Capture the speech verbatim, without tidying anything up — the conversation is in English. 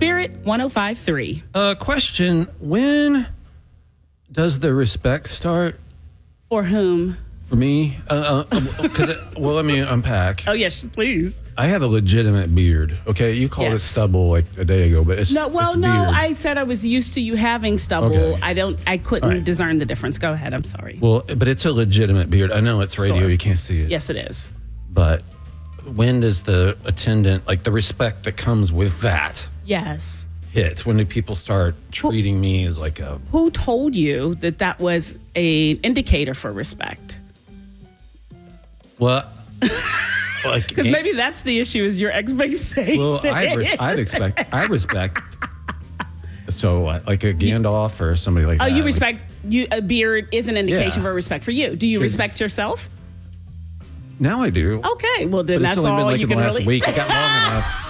Spirit one oh five point three. Uh, question, when does the respect start? For whom? For me? Uh, uh, 'cause it, well, let me unpack. Oh, yes, please. I have a legitimate beard, okay? You called Yes. it stubble like a day ago, but it's No, well, it's no, beard. I said I was used to you having stubble. Okay. I don't, I couldn't All right. discern the difference. Go ahead. I'm sorry. Well, but it's a legitimate beard. I know it's radio, Sure. you can't see it. Yes, it is. But when does the attendant, like the respect that comes with that, Yes. hit? When do people start treating me as like a... Who told you that that was an indicator for respect? What? Like, Because maybe that's the issue is your expectation. Well, I re- I'd expect, I respect. So, uh, like a Gandalf or somebody like Oh, that. you like- respect, you. A beard is an indication Yeah. for respect for you. Do you Should- respect yourself? Now I do. Okay, well then But that's it's only all been like you in the can last really. week. It got long enough.